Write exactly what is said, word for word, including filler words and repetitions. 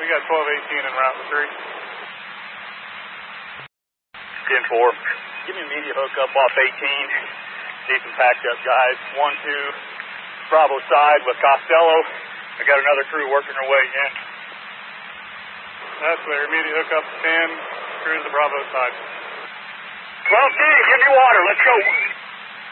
We got twelve eighteen en route with three. ten four. Give me a immediate hookup off eighteen. Decent packed up guys. one two Bravo side with Costello. I got another crew working their way in. That's clear. Immediate hookup ten. Cruise the Bravo side. twelve T, give me water. Let's go.